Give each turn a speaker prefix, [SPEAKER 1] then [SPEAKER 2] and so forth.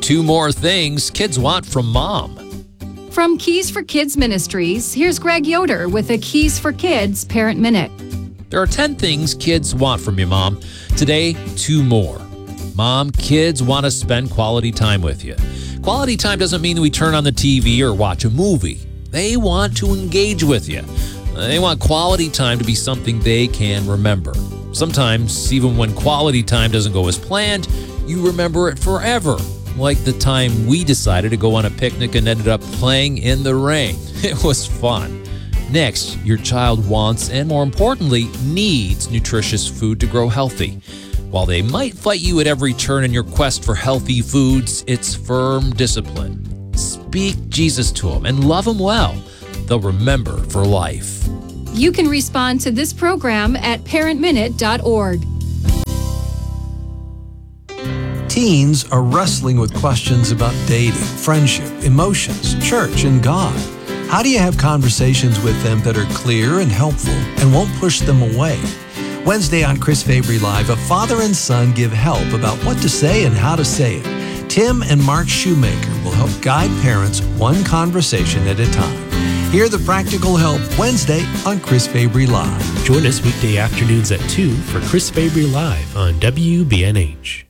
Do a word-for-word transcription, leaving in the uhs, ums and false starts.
[SPEAKER 1] two more things kids want from mom.
[SPEAKER 2] From Keys for Kids Ministries, here's Greg Yoder with a Keys for Kids Parent Minute.
[SPEAKER 1] There are ten things kids want from you, Mom. Today, two more. Mom, kids want to spend quality time with you. Quality time doesn't mean we turn on the T V or watch a movie. They want to engage with you. They want quality time to be something they can remember. Sometimes, even when quality time doesn't go as planned, you remember it forever. Like the time we decided to go on a picnic and ended up playing in the rain. It was fun. Next, your child wants and more importantly, needs nutritious food to grow healthy. While they might fight you at every turn in your quest for healthy foods, it's firm discipline. Speak Jesus to them and love them well. They'll remember for life.
[SPEAKER 2] You can respond to this program at parent minute dot org.
[SPEAKER 3] Teens are wrestling with questions about dating, friendship, emotions, church, and God. How do you have conversations with them that are clear and helpful and won't push them away? Wednesday on Chris Fabry Live, a father and son give help about what to say and how to say it. Tim and Mark Shoemaker will help guide parents one conversation at a time. Hear the practical help Wednesday on Chris Fabry Live.
[SPEAKER 4] Join us weekday afternoons at two for Chris Fabry Live on W B N H.